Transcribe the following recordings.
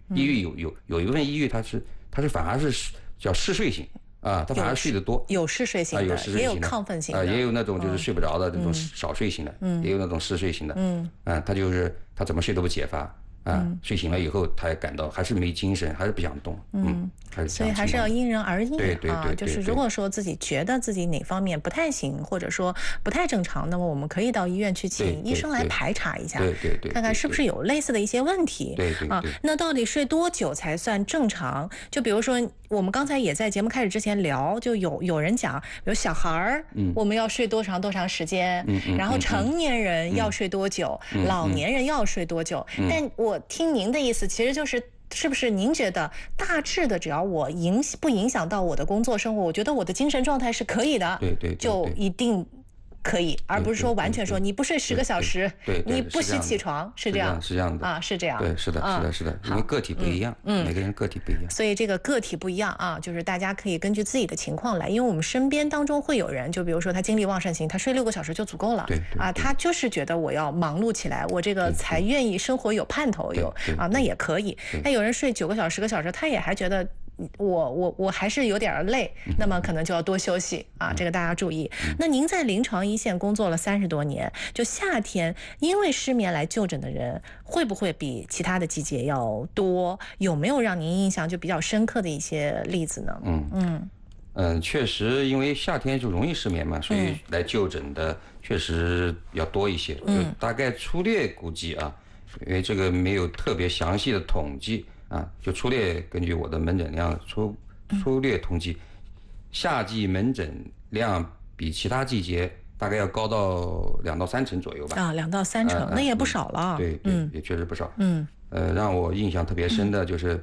抑郁有一部分抑郁，它是反而是叫嗜睡型啊，它反而睡得多， 有嗜睡型的，也有亢奋型的， 也有那种就是睡不着的这种少睡型的，也有那种嗜睡型的，他怎么睡都不解乏。睡醒了以后，他也感到还是没精神，还是不想动， 所以还是要因人而异啊。 就是如果说自己觉得自己哪方面不太行，或者说不太正常，那么我们可以到医院去请医生来排查一下，看看是不是有类似的一些问题。那到底睡多久才算正常？就比如说我们刚才也在节目开始之前聊，就有人讲，比如小孩儿，我们要睡多长时间，然后成年人要睡多久，老年人要睡多久，但我听您的意思，其实是不是您觉得大致的，只要我不影响到我的工作生活，我觉得我的精神状态是可以的，就一定可以，而不是说完全说你不睡10个小时，你不许起床，是这样， 是这样的啊，是这样， 对，是的，因为个体不一样，每个人个体不一样， 所以这个个体不一样啊，就是大家可以根据自己的情况来，因为我们身边当中会有人，就比如说他精力旺盛型，他睡6个小时就足够了，他就是觉得我要忙碌起来，我这个才愿意生活有盼头，那也可以。那有人睡9个小时、10个小时，他也还觉得我还是有点累，那么可能就要多休息啊，这个大家注意。那您在临床一线工作了30多年，就夏天因为失眠来就诊的人会不会比其他的季节要多？有没有让您印象就比较深刻的一些例子呢？ 确实，因为夏天就容易失眠嘛，所以来就诊的确实要多一些。就大概粗略估计啊，因为这个没有特别详细的统计。就粗略根据我的门诊量粗略统计，夏季门诊量比其他季节大概要高到2到3成左右吧。2到 3成，那也不少了。 对，也确实不少。让我印象特别深的就是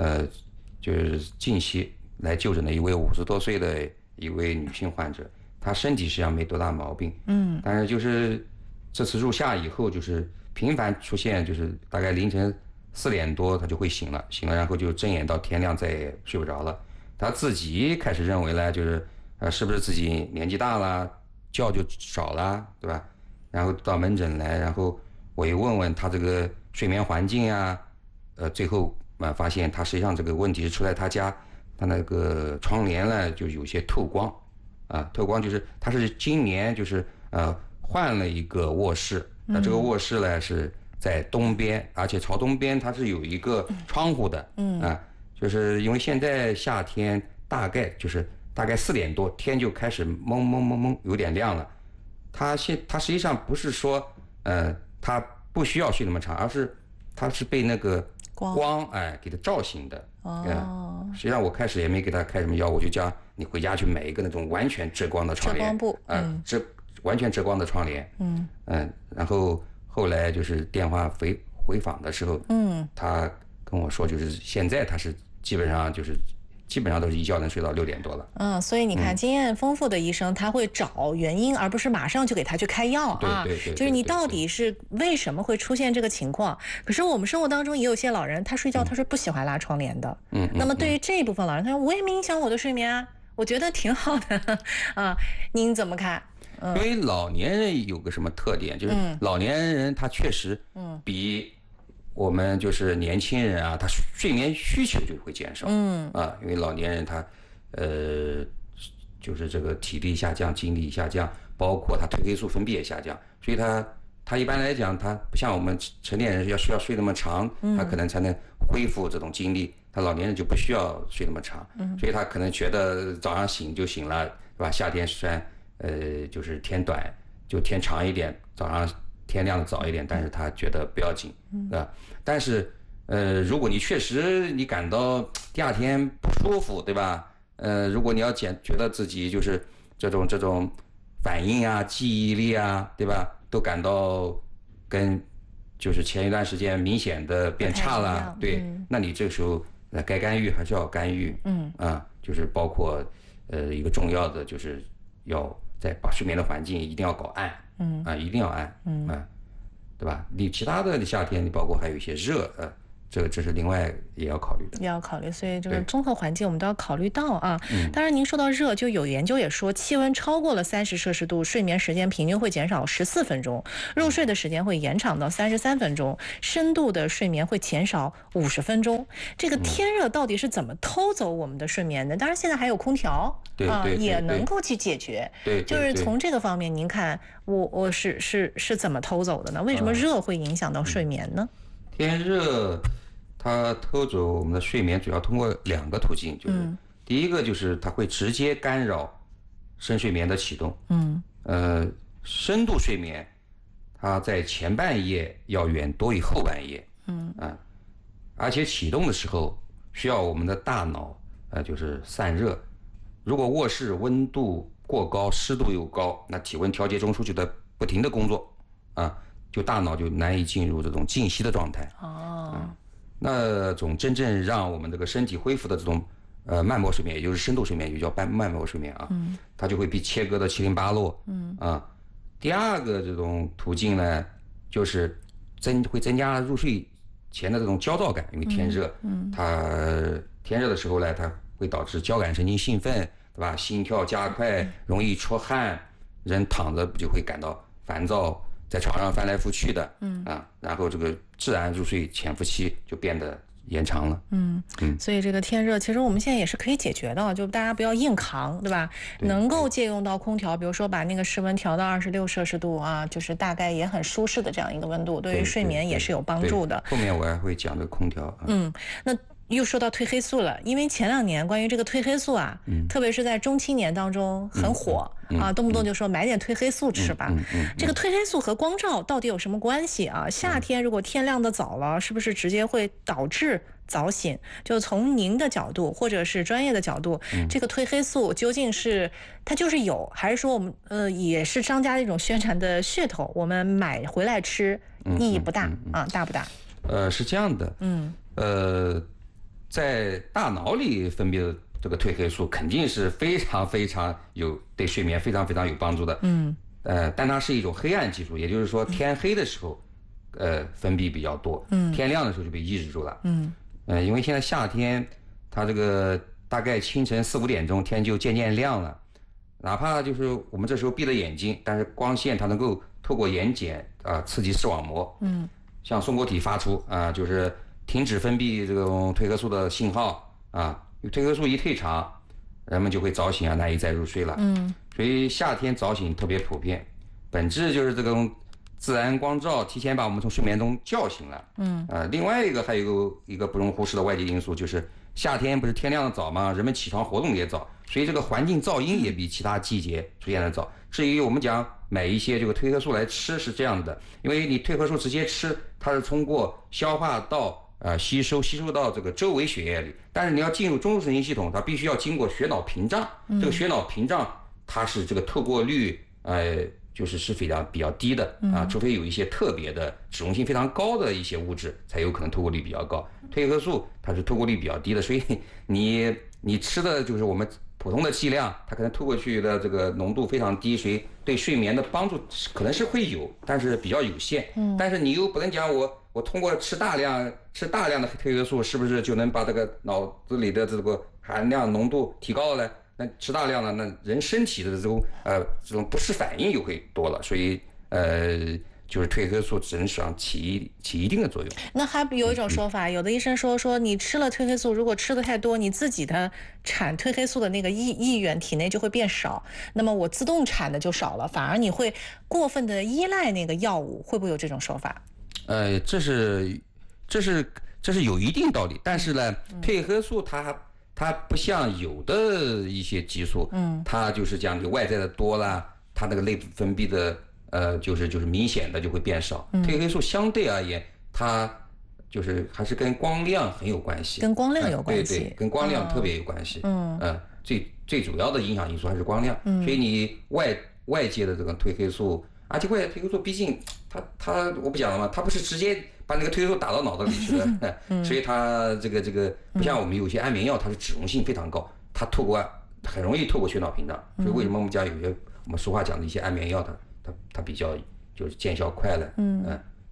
近期来就诊的一位50多岁的一位女性患者，她身体实际上没多大毛病，但是就是这次入夏以后，就是频繁出现，就是大概凌晨4点多他就会醒了，然后就睁眼到天亮，再也睡不着了。他自己开始认为呢，就是是不是自己年纪大了，觉就少了，对吧？然后到门诊来，然后我又问问他这个睡眠环境啊，最后发现他实际上这个问题是出在他家，他那个窗帘呢就有些透光，透光就是他是今年就是换了一个卧室，那这个卧室呢是在东边，而且朝东边它是有一个窗户的，就是因为现在夏天大概4点多天就开始蒙有点亮了，它实际上不是说它不需要睡那么长，而是它是被那个光给它照醒的。实际上我开始也没给他开什么药，我就叫你回家去买一个那种完全遮光的窗帘， 遮光布， 完全遮光的窗帘，然后后来就是电话回访的时候，他跟我说，就是现在他是基本上都是一觉能睡到6点多了。 所以你看，经验丰富的医生他会找原因，而不是马上就给他去开药啊。 对， 就是你到底是为什么会出现这个情况？可是我们生活当中也有些老人，他睡觉他是不喜欢拉窗帘的。那么对于这一部分老人，他说我也没影响我的睡眠啊，我觉得挺好的啊。您怎么看？ 因为老年人有个什么特点，就是老年人他确实比我们就是年轻人啊，他睡眠需求就会减少，因为老年人他就是这个体力下降、精力下降，包括他褪黑素分泌也下降，所以他一般来讲，他不像我们成年人需要睡那么长，他可能才能恢复这种精力，他老年人就不需要睡那么长，所以他可能觉得早上醒就醒了，对吧？夏天虽然就是天短，就天长一点，早上天亮的早一点，但是他觉得不要紧，但是如果你确实你感到第二天不舒服，对吧？如果你要觉得自己就是这种反应啊、记忆力啊，对吧，都感到跟就是前一段时间明显的变差了，对，那你这个时候该干预还是要干预，就是包括一个重要的就是要再把睡眠的环境一定要搞暗，一定要暗，对吧？你其他的夏天，你包括还有一些热， 这是另外也要考虑的， 也要考虑，所以这个综合环境我们都要考虑到啊。当然，您说到热，就有研究也说，气温超过了30°C，睡眠时间平均会减少14分钟，入睡的时间会延长到33分钟，深度的睡眠会减少50分钟。这个天热到底是怎么偷走我们的睡眠的？当然，现在还有空调也能够去解决。 对， 就是从这个方面，您看我是怎么偷走的呢？为什么热会影响到睡眠呢？ 天热。它偷走我们的睡眠，主要通过2个途径，就是第一个就是它会直接干扰深睡眠的启动。深度睡眠，它在前半夜要远多于后半夜。而且启动的时候需要我们的大脑就是散热。如果卧室温度过高，湿度又高，那体温调节中枢就在不停的工作就大脑就难以进入这种静息的状态。那种真正让我们这个身体恢复的这种慢波睡眠，也就是深度睡眠，也叫慢波睡眠它就会被切割的七零八落。第二个这种途径呢，就是会增加入睡前的这种焦躁感，因为天热，天热的时候呢，它会导致交感神经兴奋，对吧？心跳加快，容易出汗，人躺着就会感到烦躁，在床上翻来覆去的，然后这个自然入睡潜伏期就变得延长了。 所以这个天热其实我们现在也是可以解决的，就大家不要硬扛，对吧？能够借用到空调，比如说把那个室温调到26°C就是大概也很舒适的这样一个温度，对于睡眠也是有帮助的。 后面我还会讲这个空调。 那又说到褪黑素了，因为前2年关于这个褪黑素特别是在中青年当中很火动不动就说买点褪黑素吃吧。这个褪黑素和光照到底有什么关系啊？夏天如果天亮的早了，是不是直接会导致早醒？就从您的角度或者是专业的角度，这个褪黑素究竟是它就是有，还是说我们也是商家的一种宣传的噱头？我们买回来吃意义不大大不大？ 是这样的，在大脑里分泌的这个褪黑素肯定是非常非常对睡眠非常非常有帮助的。但它是一种黑暗激素，也就是说天黑的时候分泌比较多，天亮的时候就被抑制住了。因为现在夏天它这个大概清晨4、5点钟天就渐渐亮了，哪怕就是我们这时候闭着眼睛，但是光线它能够透过眼睑刺激视网膜，向松果体发出就是停止分泌这种褪黑素的信号褪黑素一退场，人们就会早醒难以再入睡了。所以夏天早醒特别普遍，本质就是这种自然光照提前把我们从睡眠中叫醒了。另外还有一个不容忽视的外界因素，就是夏天不是天亮的早吗？人们起床活动也早，所以这个环境噪音也比其他季节出现的早。至于我们讲买一些这个褪黑素来吃是这样的，因为你褪黑素直接吃，它是通过消化道吸收到这个周围血液里，但是你要进入中枢神经系统，它必须要经过血脑屏障。这个血脑屏障它是这个透过率是比较低的除非有一些特别的脂溶性非常高的一些物质才有可能透过率比较高。褪黑素它是透过率比较低的，所以你吃的就是我们普通的剂量，它可能透过去的这个浓度非常低，所以对睡眠的帮助可能是会有，但是比较有限。但是你又不能讲我通过吃大量的褪黑素是不是就能把这个脑子里的这个含量浓度提高了呢？那吃大量了，那人身体的这种不适反应又会多了，所以就是褪黑素只能上起一定的作用。 那还有一种说法，有的医生说你吃了褪黑素，如果吃的太多，你自己的产褪黑素的那个意愿体内就会变少，那么我自动产的就少了，反而你会过分的依赖那个药物，会不会有这种说法？ 这是有一定道理，但是呢，褪黑素它不像有的一些激素，它就是讲你外在的多了，它那个内分泌的就是明显的就会变少。褪黑素相对而言，它就是还是跟光亮很有关系， 跟光亮有关系， 对，跟光亮特别有关系。最主要的影响因素还是光亮，所以你外界的这个褪黑素，而且褪黑素毕竟它我不讲了吗？它不是直接把那个褪黑素打到脑子里去的，所以它这个不像我们有些安眠药，它是脂溶性非常高，它很容易透过血脑屏障，所以为什么我们讲有些我们俗话讲的一些安眠药，它比较就是见效快了，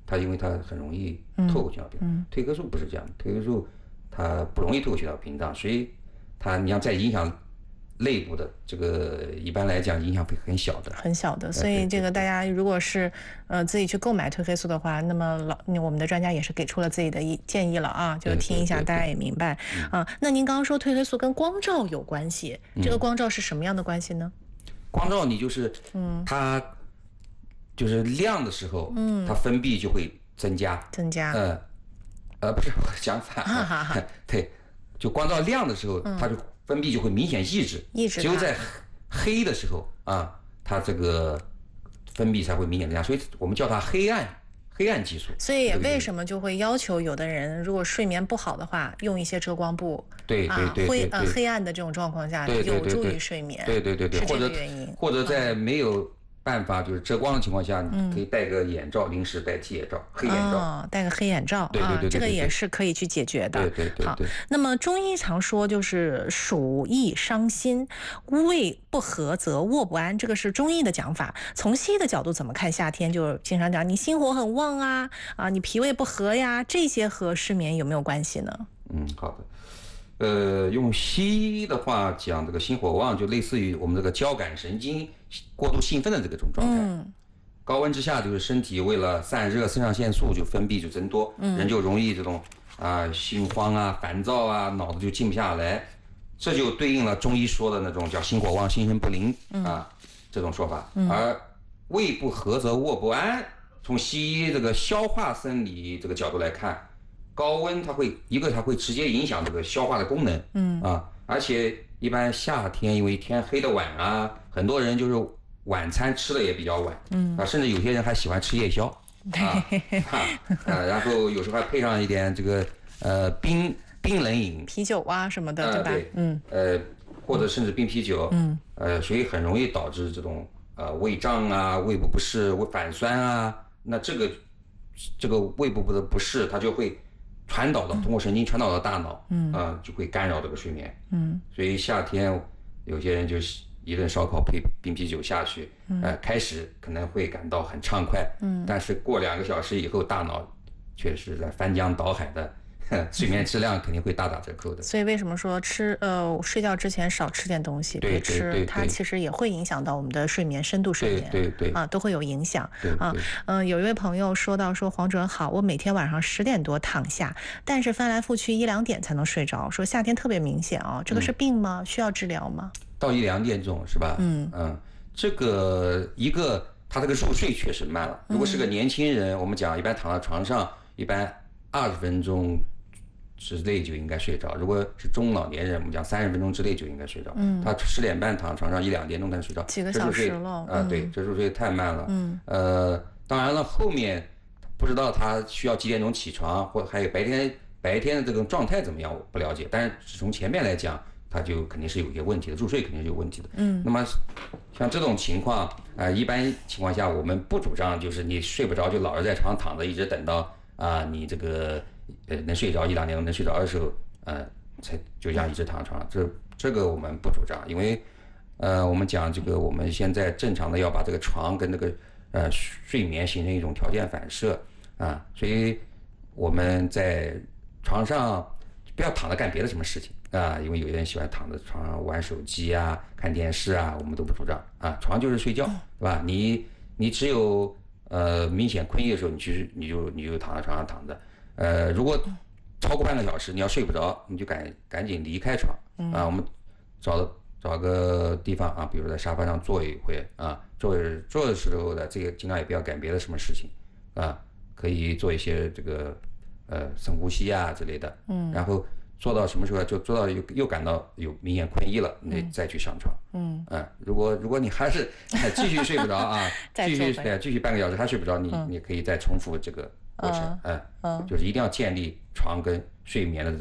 它因为它很容易透过血小屏，褪黑素不是这样的，褪黑素它不容易透过血小屏障，所以你要再影响内部的这个，一般来讲影响会很小的， 很小的。所以这个大家如果是自己去购买褪黑素的话，那么我们的专家也是给出了自己的建议了啊，就听一下，大家也明白啊。那您刚刚说褪黑素跟光照有关系，这个光照是什么样的关系呢？ 光照你就是它就是亮的时候，它分泌就会增加，不是我讲反，对，就光照亮的时候，它就分泌就会明显抑制，只有在黑的时候啊，它这个分泌才会明显增加，所以我们叫它黑暗激素。 所以也为什么就会要求有的人如果睡眠不好的话，用一些遮光布， 对， 黑暗的这种状况下有助于睡眠， 对， 是这个原因。 或者在没有办法就是遮光的情况下，你可以戴个眼罩，临时戴替眼罩，黑眼罩， 戴个黑眼罩， 对， 这个也是可以去解决的。 对。 好，那么中医常说就是暑易伤心，胃不和则卧不安，这个是中医的讲法。从西医的角度怎么看夏天？就经常讲你心火很旺啊，你脾胃不和呀，这些和失眠有没有关系呢？ 好的。用西医的话讲，这个心火旺就类似于我们这个交感神经过度兴奋的这种状态。高温之下，就是身体为了散热，肾上腺素就分泌就增多，人就容易这种心慌啊、烦躁啊，脑子就静不下来。这就对应了中医说的那种叫心火旺、心神不宁这种说法。而胃不和则卧不安，从西医这个消化生理这个角度来看。高温它会直接影响这个消化的功能，而且一般夏天因为天黑的晚啊，很多人就是晚餐吃的也比较晚，甚至有些人还喜欢吃夜宵，然后有时候还配上一点这个冰冷饮， 啤酒啊什么的，对吧？ 或者甚至冰啤酒，所以很容易导致这种胃胀啊、胃部不适、反酸啊，那这个胃部的不适，它就会通过神经传导到大脑，就会干扰这个睡眠。所以夏天有些人就是一顿烧烤配冰啤酒下去，开始可能会感到很畅快，但是过2个小时以后，大脑确实在翻江倒海的。睡眠质量肯定会大打折扣的。 所以为什么说睡觉之前少吃点东西，别吃，它其实也会影响到我们的睡眠深度睡眠， 对都会有影响有一位朋友说到说，黄主任好，我每天晚上10点多躺下，但是翻来覆去1、2点才能睡着，说夏天特别明显这个是病吗？需要治疗吗？ 到1、2点钟是吧？这个他这个入睡确实慢了。如果是个年轻人，我们讲一般躺在床上，一般20分钟之内就应该睡着。如果是中老年人，我们讲30分钟之内就应该睡着。他10点半躺床上1、2点钟才睡着， 几个小时了。 对，这入睡太慢了。当然了，后面不知道他需要几点钟起床，或还有白天的这种状态怎么样，我不了解。但是从前面来讲，他就肯定是有些问题的，入睡肯定是有问题的。那么像这种情况一般情况下我们不主张就是你睡不着就老是在床上躺着，一直等到你这个能睡着1、2点钟能睡着的时候才就这样一直躺床上，这个我们不主张。因为我们讲这个我们现在正常的要把这个床跟这个睡眠形成一种条件反射所以我们在床上不要躺着干别的什么事情因为有些人喜欢躺在床上玩手机看电视我们都不主张床就是睡觉，对吧？你只有明显困意的时候，你就躺在床上躺着。如果超过半个小时你要睡不着，你就赶紧离开床我们找个地方比如在沙发上坐一会坐的时候的这个尽量也不要干别的什么事情可以做一些这个深呼吸之类的然后做到什么时候就做到又感到有明显困意了，你再去上床如果你还是继续睡不着继续半个小时还睡不着，你可以再重复这个过程就是一定要建立床跟睡眠的这种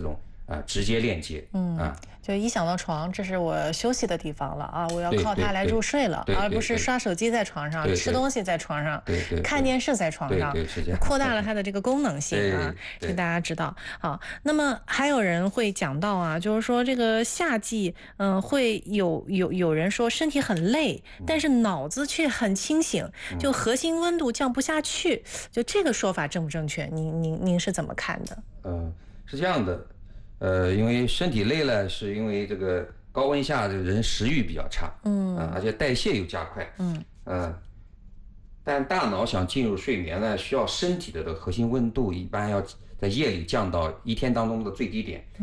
直接链接。 就一想到床，这是我休息的地方了啊，我要靠它来入睡了，而不是刷手机在床上，吃东西在床上，看电视在床上，扩大了它的这个功能性啊，这大家知道。好，那么还有人会讲到啊，就是说这个夏季，会有人说身体很累，但是脑子却很清醒，就核心温度降不下去，就这个说法正不正确？您是怎么看的？ 是这样的。因为身体累了，是因为这个高温下的人食欲比较差，而且代谢又加快，但大脑想进入睡眠呢，需要身体的核心温度一般要在夜里降到一天当中的最低点，